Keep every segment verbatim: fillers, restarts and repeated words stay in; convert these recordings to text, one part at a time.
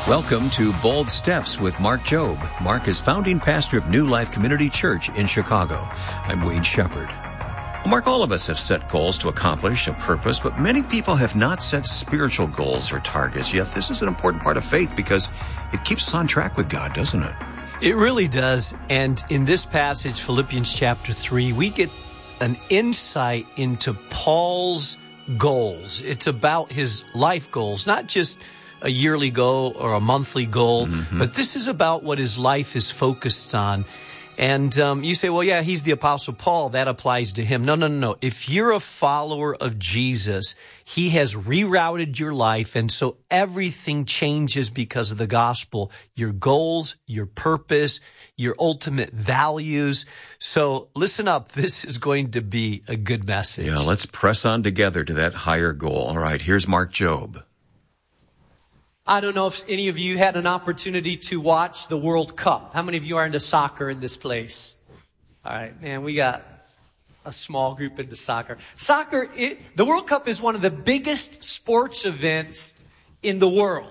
Welcome to Bold Steps with Mark Jobe. Mark is founding pastor of New Life Community Church in Chicago. I'm Wade Shepard. Well, Mark, all of us have set goals to accomplish a purpose, but many people have not set spiritual goals or targets. Yet this is an important part of faith because it keeps us on track with God, doesn't it? It really does. And in this passage, Philippians chapter three, we get an insight into Paul's goals. It's about his life goals, not just a yearly goal or a monthly goal, mm-hmm. but this is about what his life is focused on. And um, you say, well, yeah, he's the Apostle Paul. That applies to him. No, no, no, no. If you're a follower of Jesus, he has rerouted your life, and so everything changes because of the gospel. Your goals, your purpose, your ultimate values. So listen up. This is going to be a good message. Yeah, let's press on together to that higher goal. All right, here's Mark Jobe. I don't know if any of you had an opportunity to watch the World Cup. How many of you are into soccer in this place? All right, man, we got a small group into soccer. Soccer, it, the World Cup is one of the biggest sports events in the world.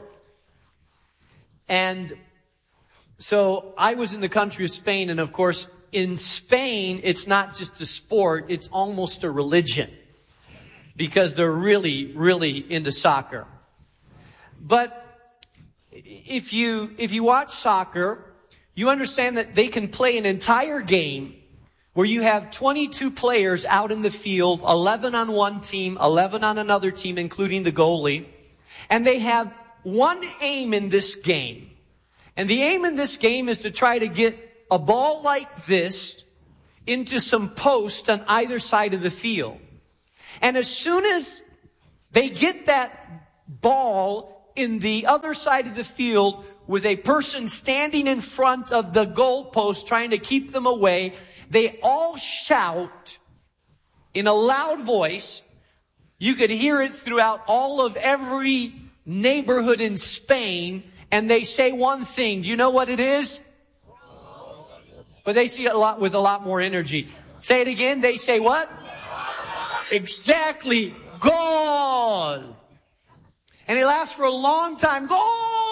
And so I was in the country of Spain, and of course, in Spain, it's not just a sport, it's almost a religion. Because they're really, really into soccer. But if you, if you watch soccer, you understand that they can play an entire game where you have twenty-two players out in the field, eleven on one team, eleven on another team, including the goalie. And they have one aim in this game. And the aim in this game is to try to get a ball like this into some post on either side of the field. And as soon as they get that ball in the other side of the field with a person standing in front of the goalpost trying to keep them away, they all shout in a loud voice. You could hear it throughout all of every neighborhood in Spain, and they say one thing. Do you know what it is? But they say it a lot with a lot more energy. Say it again. They say what? Exactly. Goal. And it lasts for a long time. Goal!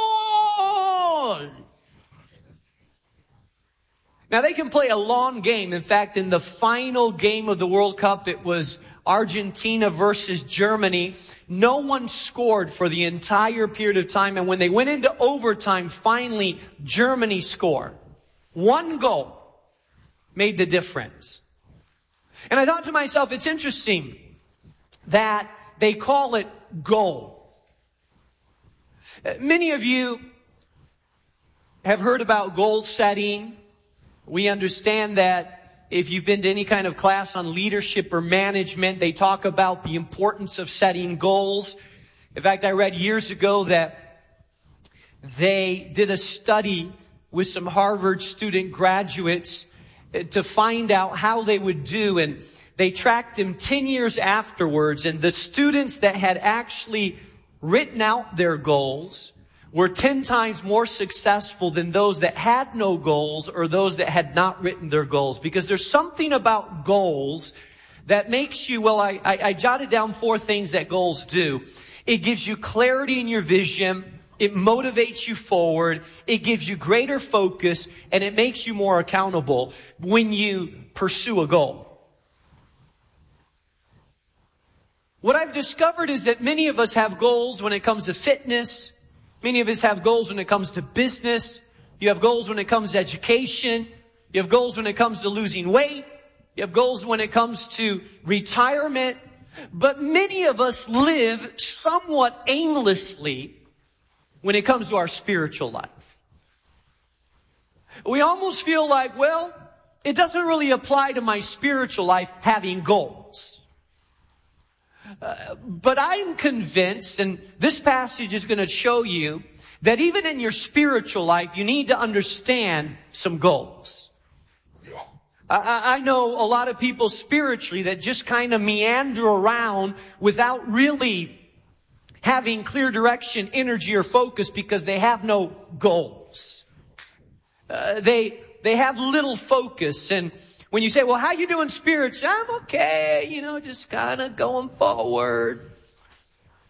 Now, they can play a long game. In fact, in the final game of the World Cup, it was Argentina versus Germany. No one scored for the entire period of time. And when they went into overtime, finally, Germany scored. One goal made the difference. And I thought to myself, it's interesting that they call it goal. Many of you have heard about goal setting. We understand that if you've been to any kind of class on leadership or management, they talk about the importance of setting goals. In fact, I read years ago that they did a study with some Harvard student graduates to find out how they would do, and they tracked them ten years afterwards, and the students that had actually written out their goals were ten times more successful than those that had no goals or those that had not written their goals. Because there's something about goals that makes you, well, I, I, I jotted down four things that goals do. It gives you clarity in your vision. It motivates you forward. It gives you greater focus, and it makes you more accountable when you pursue a goal. What I've discovered is that many of us have goals when it comes to fitness. Many of us have goals when it comes to business. You have goals when it comes to education. You have goals when it comes to losing weight. You have goals when it comes to retirement. But many of us live somewhat aimlessly when it comes to our spiritual life. We almost feel like, well, it doesn't really apply to my spiritual life having goals. Uh, but I'm convinced, and this passage is going to show you, that even in your spiritual life, you need to understand some goals. I, I know a lot of people spiritually that just kind of meander around without really having clear direction, energy, or focus because they have no goals. Uh, they, they have little focus. And when you say, well, how you doing spiritually? I'm okay, you know, just kind of going forward.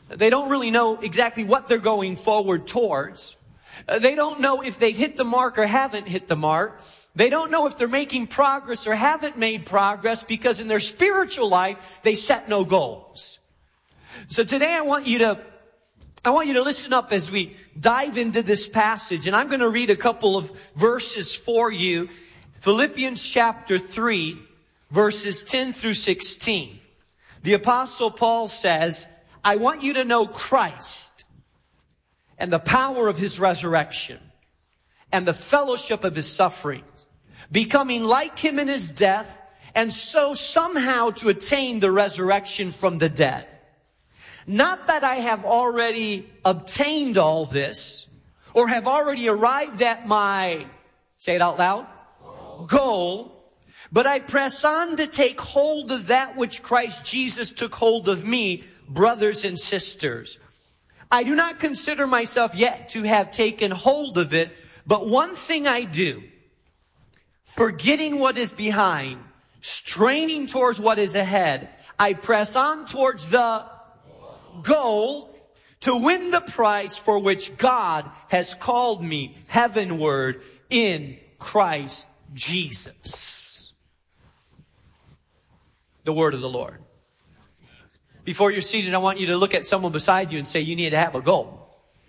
They don't really know exactly what they're going forward towards. Uh, they don't know if they've hit the mark or haven't hit the mark. They don't know if they're making progress or haven't made progress, because in their spiritual life, they set no goals. So today I want you to, I want you to listen up as we dive into this passage. And I'm going to read a couple of verses for you. Philippians chapter three, verses ten through sixteen. The Apostle Paul says, I want you to know Christ and the power of His resurrection and the fellowship of His sufferings, becoming like Him in His death, and so somehow to attain the resurrection from the dead. Not that I have already obtained all this, or have already arrived at my, say it out loud, goal, but I press on to take hold of that which Christ Jesus took hold of me, brothers and sisters. I do not consider myself yet to have taken hold of it, but one thing I do, forgetting what is behind, straining towards what is ahead, I press on towards the goal to win the prize for which God has called me heavenward in Christ Jesus. The word of the Lord. Before you're seated, I want you to look at someone beside you and say, you need to have a goal.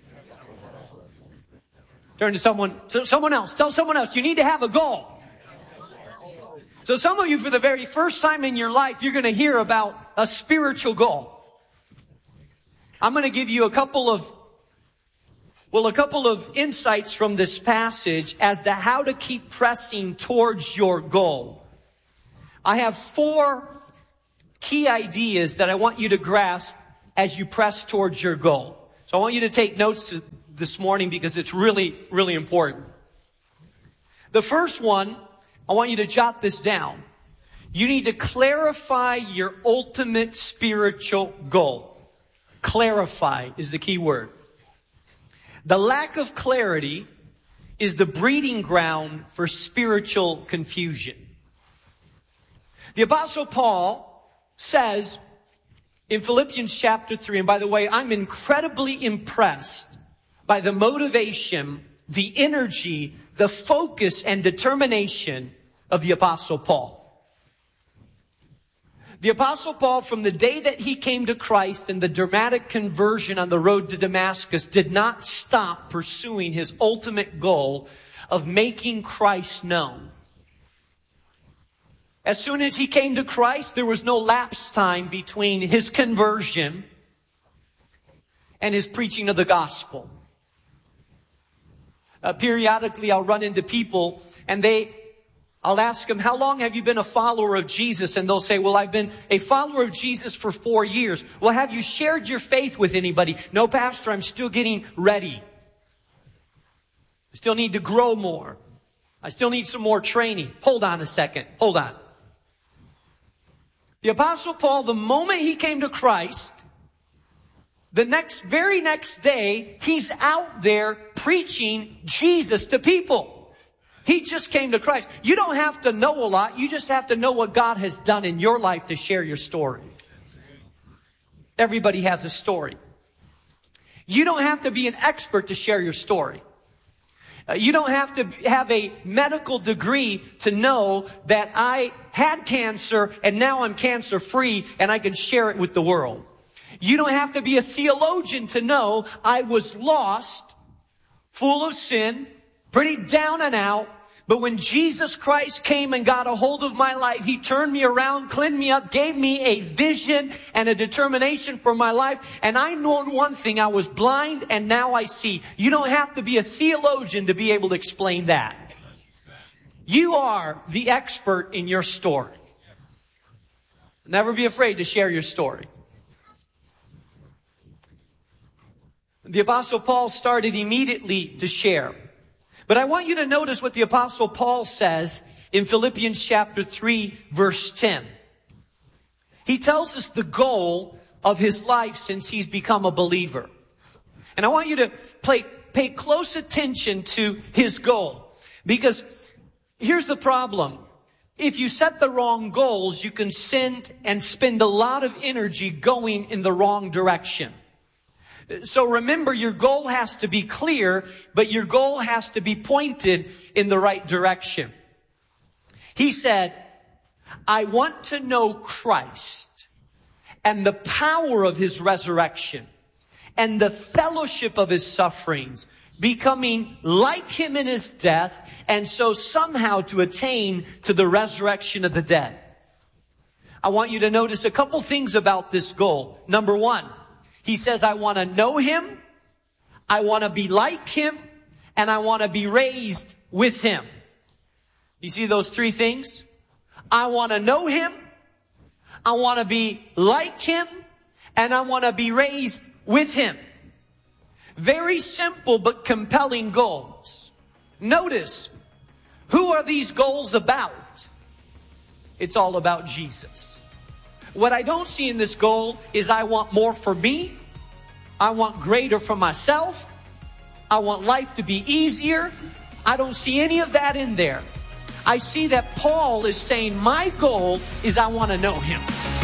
Turn to someone, to someone else. Tell someone else, you need to have a goal. So some of you, for the very first time in your life, you're going to hear about a spiritual goal. I'm going to give you a couple of, well, a couple of insights from this passage as to how to keep pressing towards your goal. I have four key ideas that I want you to grasp as you press towards your goal. So I want you to take notes this morning because it's really, really important. The first one, I want you to jot this down. You need to clarify your ultimate spiritual goal. Clarify is the key word. The lack of clarity is the breeding ground for spiritual confusion. The Apostle Paul says in Philippians chapter three, and by the way, I'm incredibly impressed by the motivation, the energy, the focus, and determination of the Apostle Paul. The Apostle Paul, from the day that he came to Christ and the dramatic conversion on the road to Damascus, did not stop pursuing his ultimate goal of making Christ known. As soon as he came to Christ, there was no lapse time between his conversion and his preaching of the gospel. Uh, periodically, I'll run into people and they, I'll ask them, how long have you been a follower of Jesus? And they'll say, well, I've been a follower of Jesus for four years. Well, have you shared your faith with anybody? No, Pastor, I'm still getting ready. I still need to grow more. I still need some more training. Hold on a second. Hold on. The Apostle Paul, the moment he came to Christ, the next, very next day, he's out there preaching Jesus to people. He just came to Christ. You don't have to know a lot. You just have to know what God has done in your life to share your story. Everybody has a story. You don't have to be an expert to share your story. Uh, you don't have to have a medical degree to know that I had cancer and now I'm cancer free and I can share it with the world. You don't have to be a theologian to know I was lost, full of sin, pretty down and out. But when Jesus Christ came and got a hold of my life, He turned me around, cleaned me up, gave me a vision and a determination for my life. And I know one thing, I was blind and now I see. You don't have to be a theologian to be able to explain that. You are the expert in your story. Never be afraid to share your story. The Apostle Paul started immediately to share. But I want you to notice what the Apostle Paul says in Philippians chapter three, verse ten. He tells us the goal of his life since he's become a believer. And I want you to pay, pay close attention to his goal. Because here's the problem. If you set the wrong goals, you can send and spend a lot of energy going in the wrong direction. So remember, your goal has to be clear, but your goal has to be pointed in the right direction. He said, I want to know Christ and the power of his resurrection and the fellowship of his sufferings, becoming like him in his death, and so somehow to attain to the resurrection of the dead. I want you to notice a couple things about this goal. Number one, he says, I want to know him, I want to be like him, and I want to be raised with him. You see those three things? I want to know him, I want to be like him, and I want to be raised with him. Very simple but compelling goals. Notice, who are these goals about? It's all about Jesus. What I don't see in this goal is I want more for me. I want greater for myself. I want life to be easier. I don't see any of that in there. I see that Paul is saying my goal is I want to know him.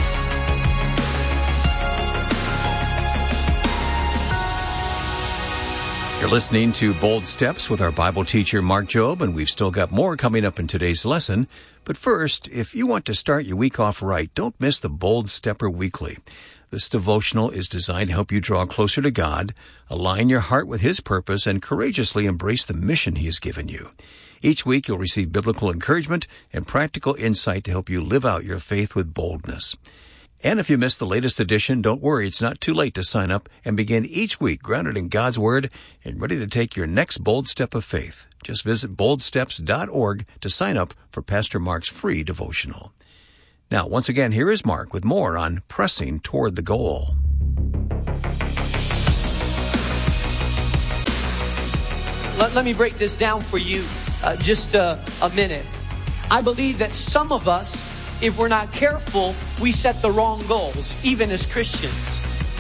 You're listening to Bold Steps with our Bible teacher, Mark Jobe, and we've still got more coming up in today's lesson. But first, if you want to start your week off right, don't miss the Bold Stepper Weekly. This devotional is designed to help you draw closer to God, align your heart with his purpose, and courageously embrace the mission he has given you. Each week, you'll receive biblical encouragement and practical insight to help you live out your faith with boldness. And if you missed the latest edition, don't worry, it's not too late to sign up and begin each week grounded in God's Word and ready to take your next bold step of faith. Just visit bold steps dot org to sign up for Pastor Mark's free devotional. Now, once again, here is Mark with more on pressing toward the goal. Let, let me break this down for you uh, just uh, a minute. I believe that some of us, if we're not careful, we set the wrong goals, even as Christians.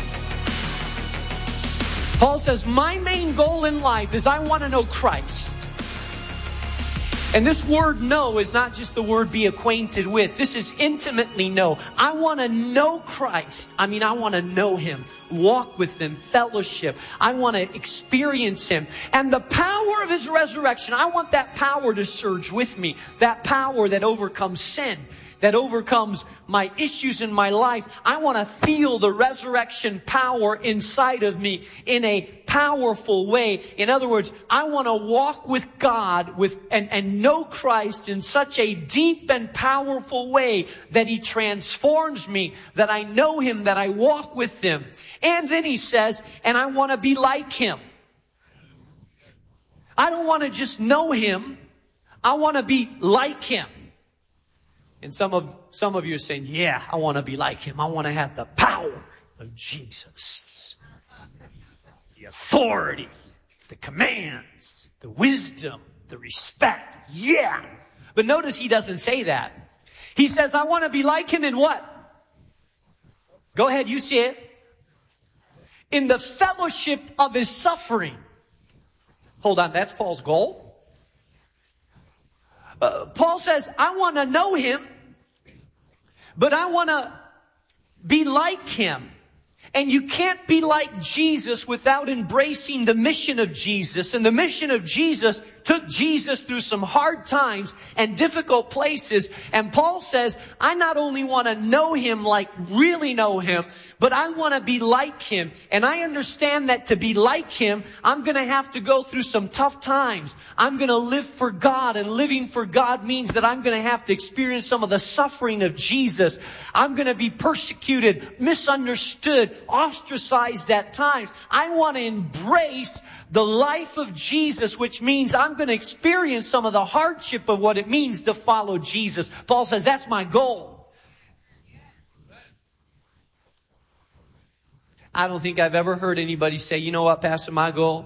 Paul says, my main goal in life is I want to know Christ. And this word know is not just the word be acquainted with. This is intimately know. I want to know Christ. I mean, I want to know him, walk with him, fellowship. I want to experience him. And the power of his resurrection, I want that power to surge with me. That power that overcomes sin, that overcomes my issues in my life. I want to feel the resurrection power inside of me in a powerful way. In other words, I want to walk with God with and, and know Christ in such a deep and powerful way that he transforms me, that I know him, that I walk with him. And then he says, and I want to be like him. I don't want to just know him. I want to be like him. And some of, some of you are saying, yeah, I want to be like him. I want to have the power of Jesus. The authority, the commands, the wisdom, the respect. Yeah. But notice he doesn't say that. He says, I want to be like him in what? Go ahead, you see it. In the fellowship of his suffering. Hold on, that's Paul's goal. Uh, Paul says, I want to know him, but I want to be like him. And you can't be like Jesus without embracing the mission of Jesus. And the mission of Jesus took Jesus through some hard times and difficult places. And Paul says, I not only want to know him, like really know him, but I want to be like him. And I understand that to be like him, I'm going to have to go through some tough times. I'm going to live for God, and living for God means that I'm going to have to experience some of the suffering of Jesus. I'm going to be persecuted, misunderstood, ostracized at times. I want to embrace the life of Jesus, which means I'm going to experience some of the hardship of what it means to follow Jesus. Paul says, that's my goal. I don't think I've ever heard anybody say, you know what, Pastor, my goal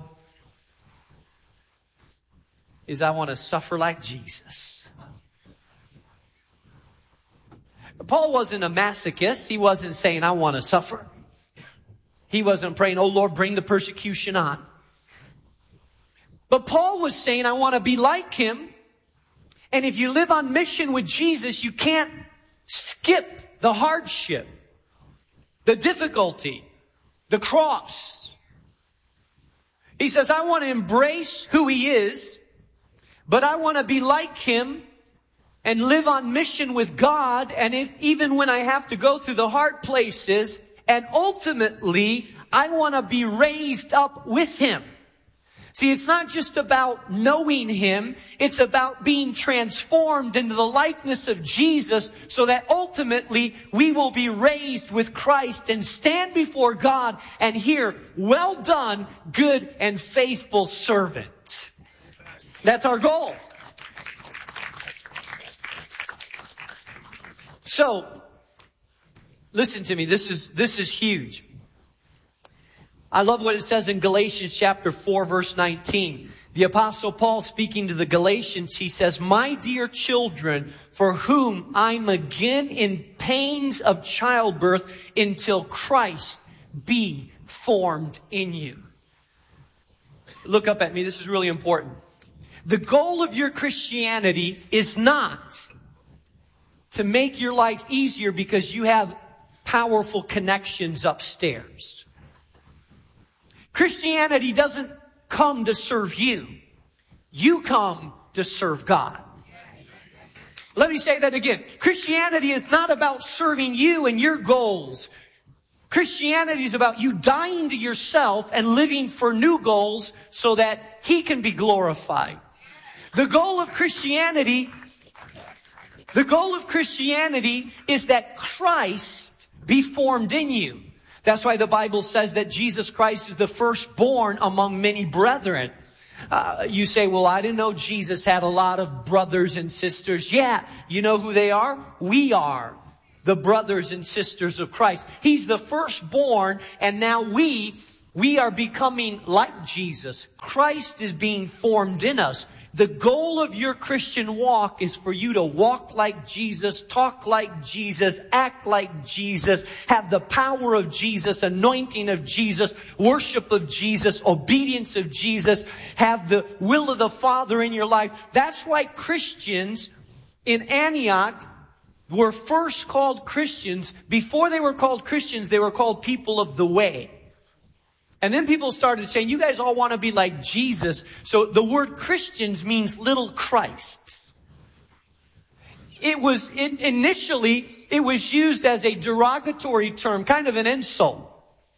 is I want to suffer like Jesus. Paul wasn't a masochist. He wasn't saying, I want to suffer. He wasn't praying, oh Lord, bring the persecution on. But Paul was saying, I want to be like him. And if you live on mission with Jesus, you can't skip the hardship, the difficulty, the cross, He says, I want to embrace who he is, but I want to be like him and live on mission with God. And if, even when I have to go through the hard places, and ultimately, I want to be raised up with him. See, it's not just about knowing him. It's about being transformed into the likeness of Jesus so that ultimately we will be raised with Christ and stand before God and hear, well done, good and faithful servant. That's our goal. So, listen to me. This is, this is huge. I love what it says in Galatians chapter four, verse nineteen. The Apostle Paul, speaking to the Galatians, he says, my dear children, for whom I'm again in pains of childbirth until Christ be formed in you. Look up at me. This is really important. The goal of your Christianity is not to make your life easier because you have powerful connections upstairs. Christianity doesn't come to serve you. You come to serve God. Let me say that again. Christianity is not about serving you and your goals. Christianity is about you dying to yourself and living for new goals so that he can be glorified. The goal of Christianity, the goal of Christianity is that Christ be formed in you. That's why the Bible says that Jesus Christ is the firstborn among many brethren. Uh, you say, well, I didn't know Jesus had a lot of brothers and sisters. Yeah, you know who they are? We are the brothers and sisters of Christ. He's the firstborn, and now we, we are becoming like Jesus. Christ is being formed in us. The goal of your Christian walk is for you to walk like Jesus, talk like Jesus, act like Jesus, have the power of Jesus, anointing of Jesus, worship of Jesus, obedience of Jesus, have the will of the Father in your life. That's why Christians in Antioch were first called Christians. Before they were called Christians, they were called people of the way. And then people started saying, you guys all want to be like Jesus. So the word Christians means little Christs. It was, it, initially, it was used as a derogatory term, kind of an insult.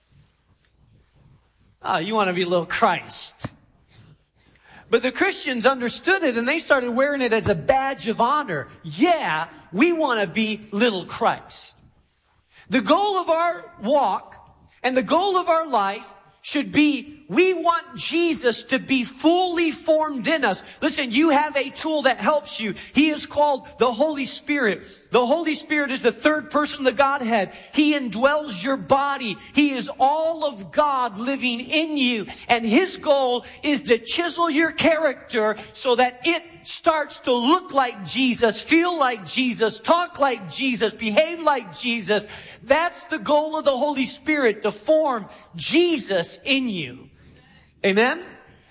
Oh, you want to be little Christ. But the Christians understood it and they started wearing it as a badge of honor. Yeah, we want to be little Christ. The goal of our walk and the goal of our life should be, we want Jesus to be fully formed in us. Listen, you have a tool that helps you. He is called the Holy Spirit. The Holy Spirit is the third person of the Godhead. He indwells your body. He is all of God living in you. And his goal is to chisel your character so that it starts to look like Jesus, feel like Jesus, talk like Jesus, behave like Jesus. That's the goal of the Holy Spirit, to form Jesus in you. Amen?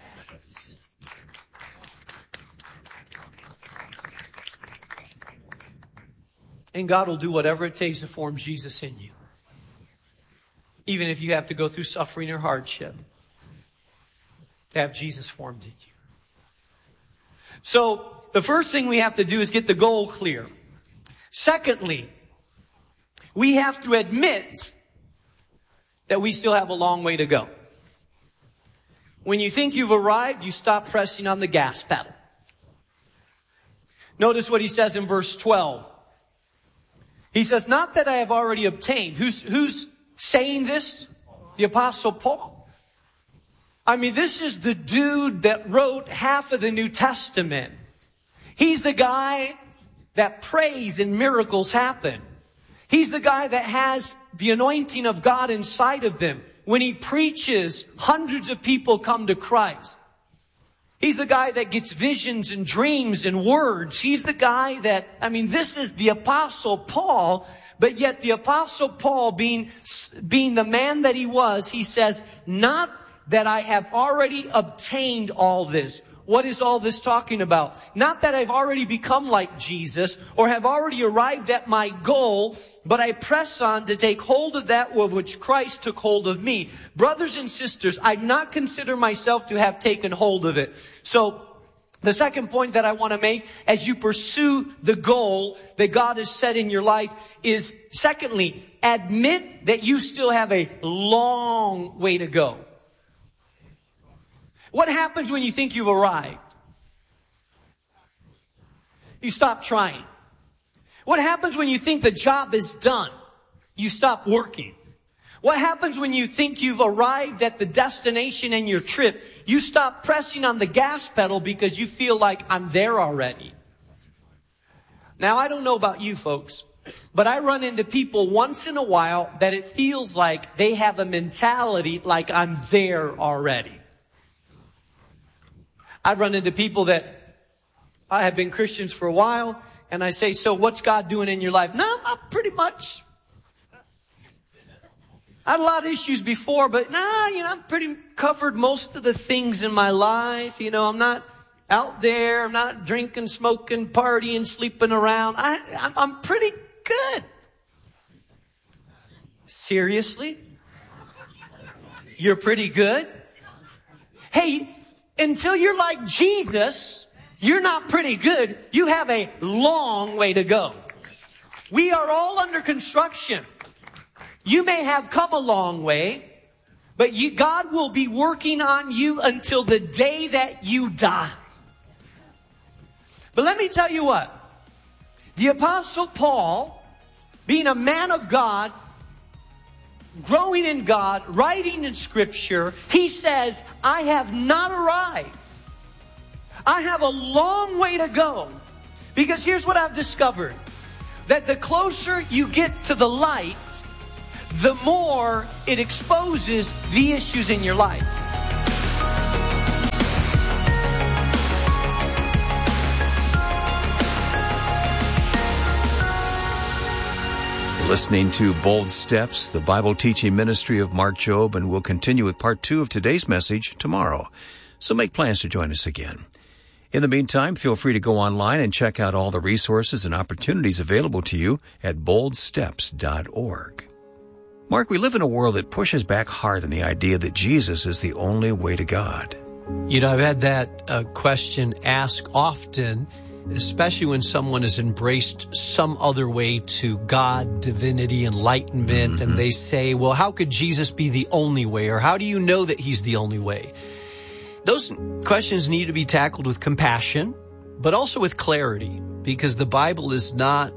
And God will do whatever it takes to form Jesus in you. Even if you have to go through suffering or hardship, to have Jesus formed in you. So, the first thing we have to do is get the goal clear. Secondly, we have to admit that we still have a long way to go. When you think you've arrived, you stop pressing on the gas pedal. Notice what he says in verse twelve. He says, not that I have already obtained. Who's, who's saying this? The Apostle Paul. I mean, this is the dude that wrote half of the New Testament. He's the guy that prays and miracles happen. He's the guy that has the anointing of God inside of him. When he preaches, hundreds of people come to Christ. He's the guy that gets visions and dreams and words. He's the guy that, I mean, this is the Apostle Paul, but yet the Apostle Paul, being, being the man that he was, he says, not that I have already obtained all this, What is all this talking about? Not that I've already become like Jesus or have already arrived at my goal, but I press on to take hold of that of which Christ took hold of me. Brothers and sisters, I do not consider myself to have taken hold of it. So, the second point that I want to make as you pursue the goal that God has set in your life is, secondly, admit that you still have a long way to go. What happens when you think you've arrived? You stop trying. What happens when you think the job is done? You stop working. What happens when you think you've arrived at the destination in your trip? You stop pressing on the gas pedal because you feel like I'm there already. Now, I don't know about you folks, but I run into people once in a while that it feels like they have a mentality like I'm there already. I run into people that I have been Christians for a while, and I say, so what's God doing in your life? No, not pretty much. I had a lot of issues before, but nah, you know, I've pretty covered most of the things in my life. You know, I'm not out there. I'm not drinking, smoking, partying, sleeping around. I, I'm, I'm pretty good. Seriously? You're pretty good? Hey, until you're like Jesus, you're not pretty good. You have a long way to go. We are all under construction. You may have come a long way, but you, God will be working on you until the day that you die. But let me tell you what. The Apostle Paul, being a man of God, growing in God, writing in Scripture, he says, I have not arrived. I have a long way to go. Because here's what I've discovered. That the closer you get to the light, the more it exposes the issues in your life. Listening to Bold Steps, the Bible teaching ministry of Mark Jobe, and we'll continue with part two of today's message tomorrow. So make plans to join us again. In the meantime, feel free to go online and check out all the resources and opportunities available to you at bold steps dot org. Mark, we live in a world that pushes back hard on the idea that Jesus is the only way to God. You know, I've had that uh, question asked often, especially when someone has embraced some other way to God, divinity, enlightenment, mm-hmm. and they say, well, how could Jesus be the only way? Or how do you know that he's the only way? Those questions need to be tackled with compassion, but also with clarity, because the Bible is not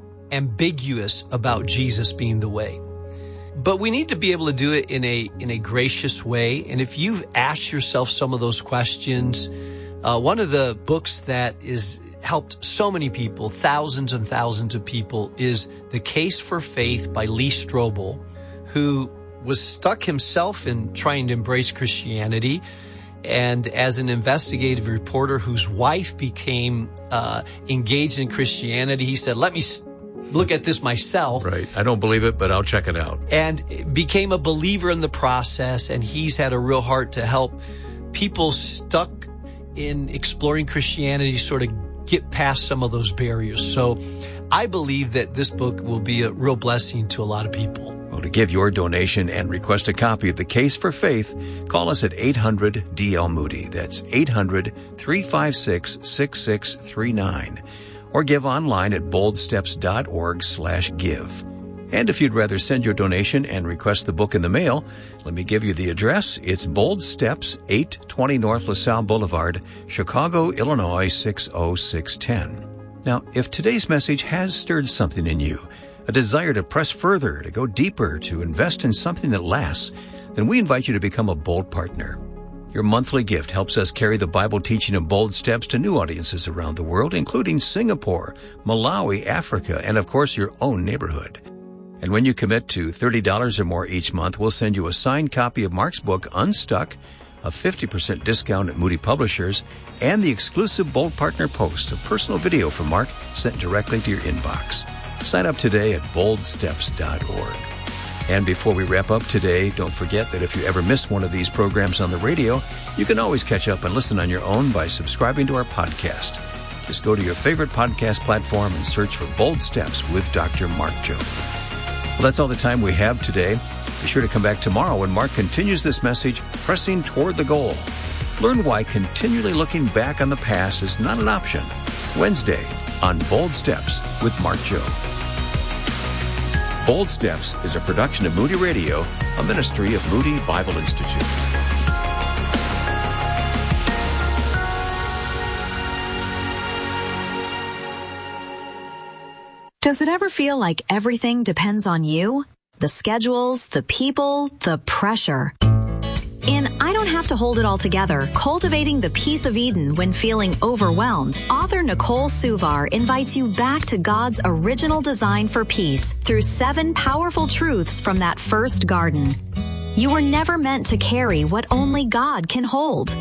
ambiguous about Jesus being the way. But we need to be able to do it in a in a gracious way. And if you've asked yourself some of those questions, uh, one of the books that is helped so many people, thousands and thousands of people, is The Case for Faith by Lee Strobel, who was stuck himself in trying to embrace Christianity. And as an investigative reporter whose wife became uh, engaged in Christianity, he said, let me s- look at this myself. Right. I don't believe it, but I'll check it out. And became a believer in the process. And he's had a real heart to help people stuck in exploring Christianity sort of get past some of those barriers. So I believe that this book will be a real blessing to a lot of people. Well, to give your donation and request a copy of The Case for Faith, call us at eight hundred D L Moody. That's eight hundred, three five six, six six three nine. Or give online at bold steps dot org slash give. And if you'd rather send your donation and request the book in the mail, let me give you the address. It's Bold Steps, eight twenty North LaSalle Boulevard, Chicago, Illinois, six oh six one oh. Now, if today's message has stirred something in you, a desire to press further, to go deeper, to invest in something that lasts, then we invite you to become a Bold partner. Your monthly gift helps us carry the Bible teaching of Bold Steps to new audiences around the world, including Singapore, Malawi, Africa, and of course your own neighborhood. And when you commit to thirty dollars or more each month, we'll send you a signed copy of Mark's book, Unstuck, a fifty percent discount at Moody Publishers, and the exclusive Bold Partner Post, a personal video from Mark sent directly to your inbox. Sign up today at bold steps dot org. And before we wrap up today, don't forget that if you ever miss one of these programs on the radio, you can always catch up and listen on your own by subscribing to our podcast. Just go to your favorite podcast platform and search for Bold Steps with Doctor Mark Jobe. Well, that's all the time we have today. Be sure to come back tomorrow when Mark continues this message, Pressing Toward the Goal. Learn why continually looking back on the past is not an option. Wednesday on Bold Steps with Mark Jobe. Bold Steps is a production of Moody Radio, a ministry of Moody Bible Institute. Does it ever feel like everything depends on you? The schedules, the people, the pressure. In I Don't Have to Hold It All Together, Cultivating the Peace of Eden When Feeling Overwhelmed, author Nicole Suvar invites you back to God's original design for peace through seven powerful truths from that first garden. You were never meant to carry what only God can hold.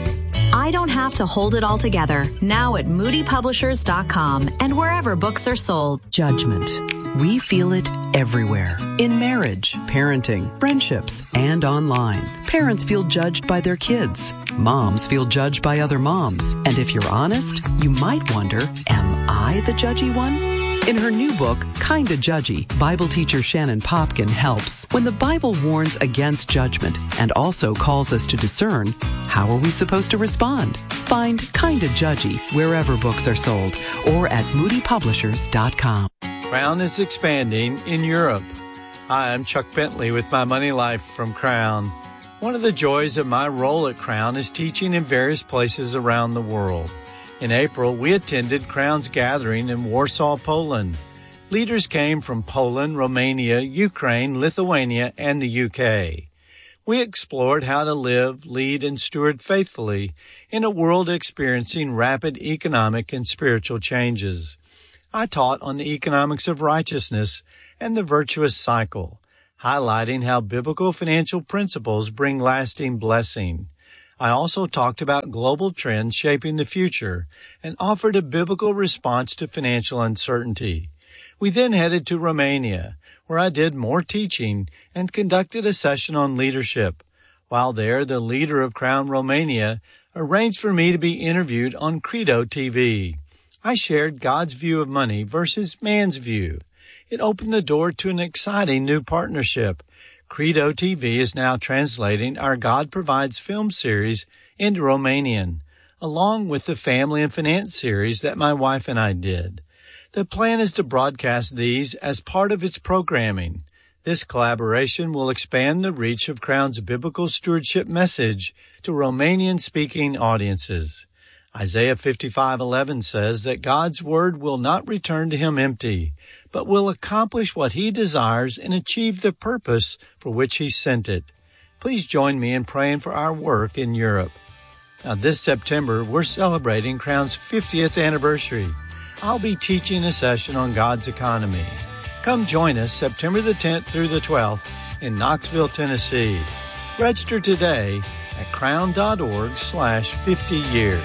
I Don't Have to Hold It All Together, now at moody publishers dot com and wherever books are sold. Judgment. We feel it everywhere. In marriage, parenting, friendships, and online. Parents feel judged by their kids. Moms feel judged by other moms. And if you're honest, you might wonder, am I the judgy one? In her new book, Kinda Judgy, Bible teacher Shannon Popkin helps. When the Bible warns against judgment and also calls us to discern, how are we supposed to respond? Find Kinda Judgy wherever books are sold or at moody publishers dot com. Crown is expanding in Europe. Hi, I'm Chuck Bentley with My Money Life from Crown. One of the joys of my role at Crown is teaching in various places around the world. In April, we attended Crown's gathering in Warsaw, Poland. Leaders came from Poland, Romania, Ukraine, Lithuania, and the U K. We explored how to live, lead, and steward faithfully in a world experiencing rapid economic and spiritual changes. I taught on the economics of righteousness and the virtuous cycle, highlighting how biblical financial principles bring lasting blessing. I also talked about global trends shaping the future and offered a biblical response to financial uncertainty. We then headed to Romania, where I did more teaching and conducted a session on leadership. While there, the leader of Crown Romania arranged for me to be interviewed on Credo T V. I shared God's view of money versus man's view. It opened the door to an exciting new partnership. Credo T V is now translating our God Provides film series into Romanian, along with the Family and Finance series that my wife and I did. The plan is to broadcast these as part of its programming. This collaboration will expand the reach of Crown's biblical stewardship message to Romanian-speaking audiences. Isaiah fifty-five eleven says that God's word will not return to him empty, but will accomplish what he desires and achieve the purpose for which he sent it. Please join me in praying for our work in Europe. Now, this September, we're celebrating Crown's fiftieth anniversary. I'll be teaching a session on God's economy. Come join us September the tenth through the twelfth in Knoxville, Tennessee. Register today at crown.org slash 50 years.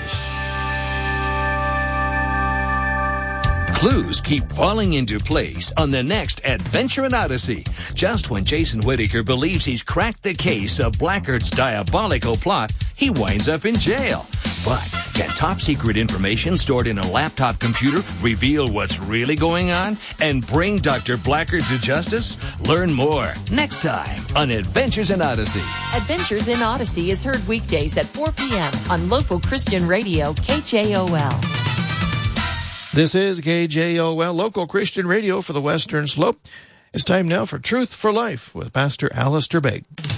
Clues keep falling into place on the next Adventure in Odyssey. Just when Jason Whittaker believes he's cracked the case of Blackguard's diabolical plot, he winds up in jail. But can top-secret information stored in a laptop computer reveal what's really going on and bring Doctor Blackguard to justice? Learn more next time on Adventures in Odyssey. Adventures in Odyssey is heard weekdays at four p.m. on local Christian radio K J O L. This is K J O L, local Christian radio for the Western Slope. It's time now for Truth for Life with Pastor Alistair Begg.